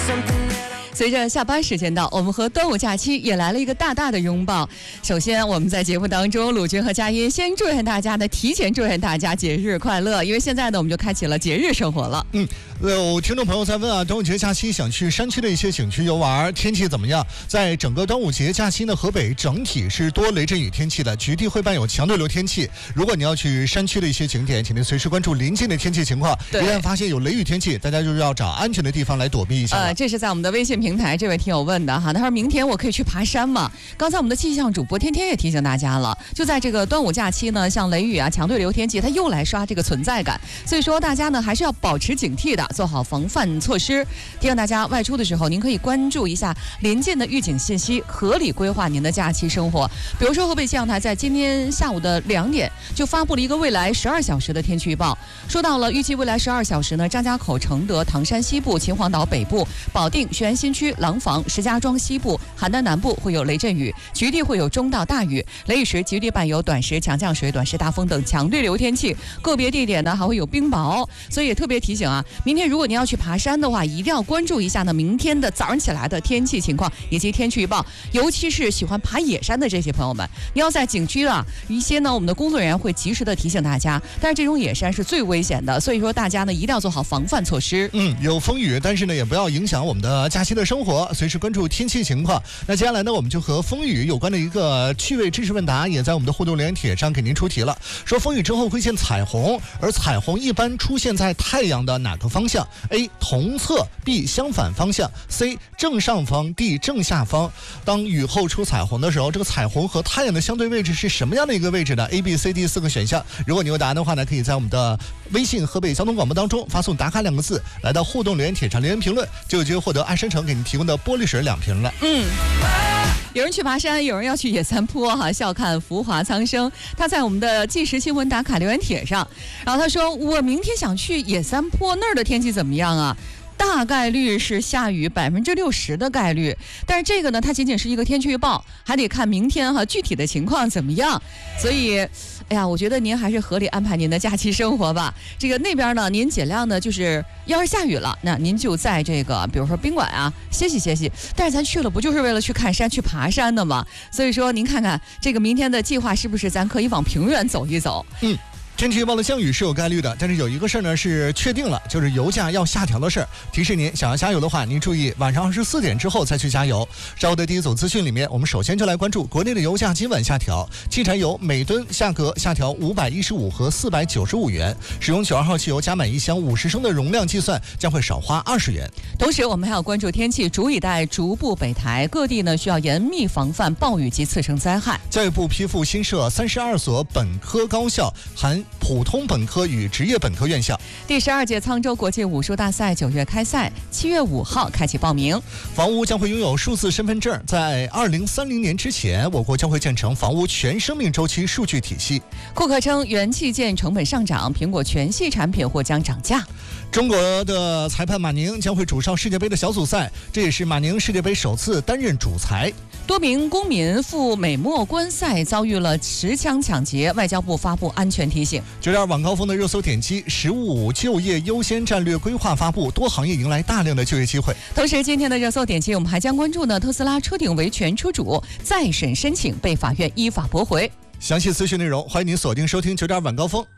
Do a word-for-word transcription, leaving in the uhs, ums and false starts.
随着下班时间到，我们和端午假期也来了一个大大的拥抱。首先，我们在节目当中，鲁军和佳音先祝愿大家呢，提前祝愿大家节日快乐。因为现在呢，我们就开启了节日生活了。 嗯，有听众朋友在问啊，端午节假期想去山区的一些景区游玩，天气怎么样？在整个端午节假期呢，河北整体是多雷阵雨天气的，局地会伴有强对流天气。如果你要去山区的一些景点，请您随时关注临近的天气情况。一旦发现有雷雨天气，大家就是要找安全的地方来躲避一下。 呃，这是在我们的微信平台，这位听友问的哈，他说明天我可以去爬山吗？刚才我们的气象主播天天也提醒大家了，就在这个端午假期呢，像雷雨啊、强对流天气，它又来刷这个存在感，所以说大家呢还是要保持警惕的，做好防范措施。提醒大家外出的时候，您可以关注一下临近的预警信息，合理规划您的假期生活。比如说河北气象台在今天下午的两点就发布了一个未来十二小时的天气预报，说到了预计未来十二小时呢，张家口、承德、唐山西部、秦皇岛北部、保定、雄安新区、廊坊、石家庄西部、邯郸南部会有雷阵雨，局地会有中到大雨，雷雨时局地伴有短时强降水、短时大风等强对流天气，个别地点呢还会有冰雹。所以也特别提醒啊，明天如果您要去爬山的话，一定要关注一下呢明天的早上起来的天气情况以及天气预报，尤其是喜欢爬野山的这些朋友们，你要在景区啊，一些呢我们的工作人员会及时的提醒大家，但是这种野山是最危险的，所以说大家呢一定要做好防范措施。 嗯，有风雨，但是呢也不要影响我们的假期的生活，随时关注天气情况。那接下来呢，我们就和风雨有关的一个趣味知识问答，也在我们的互动留言帖上给您出题了。说风雨之后会现彩虹，而彩虹一般出现在太阳的哪个方向 ？A. 同侧 B. 相反方向 C. 正上方 D. 正下方。当雨后出彩虹的时候，这个彩虹和太阳的相对位置是什么样的一个位置呢？ A B C D 四个选项。如果你有答案的话呢，可以在我们的微信河北交通广播当中发送打卡两个字来到互动留言帖上留言评论，就有机会获得爱山城给你提供的玻璃水两瓶了。 嗯，有人去爬山，有人要去野三坡哈，笑看浮华苍生。他在我们的即时新闻打卡留言帖上，然后他说：“我明天想去野三坡，那儿的天气怎么样啊？大概率是下雨，百分之六十的概率。但是这个呢，它仅仅是一个天气预报，还得看明天哈具体的情况怎么样。所以，哎呀，我觉得您还是合理安排您的假期生活吧。这个那边呢，您尽量呢，就是要是下雨了，那您就在这个比如说宾馆啊歇息歇息。但是咱去了不就是为了去看山、去爬山的吗？所以说，您看看这个明天的计划是不是咱可以往平原走一走？ 嗯。天气预报的降雨是有概率的，但是有一个事儿呢是确定了，就是油价要下调的事儿。提示您，想要加油的话，您注意晚上二十四点之后再去加油。稍后的第一组资讯里面，我们首先就来关注国内的油价今晚下调，汽柴油每吨价格下调五百一十五和四百九十五元，使用九二号汽油加满一箱五十升的容量计算将会少花二十元。 同时，我们还要关注天气，主以待逐步北抬，各地呢需要严密防范暴雨及次生灾害。 教育部批复新设三十二所本科高校，含普通本科与职业本科院校。 第十二届沧州国际武术大赛九月开赛，七月五号开启报名。 房屋将会拥有数字身份证，在二零三零年之前，我国将会建成房屋全生命周期数据体系。 库克称，元器件成本上涨，苹果全系产品或将涨价。 中国的裁判马宁将会主哨世界杯的小组赛，这也是马宁世界杯首次担任主裁。 多名公民赴美墨观赛遭遇了持枪抢劫，外交部发布安全提醒。 九点晚高峰的热搜点击，十五就业优先战略规划发布，多行业迎来大量的就业机会。 同时，今天的热搜点击我们还将关注呢，特斯拉车顶维权出主再审申请被法院依法驳回。 详细资讯内容，欢迎您锁定收听九点晚高峰。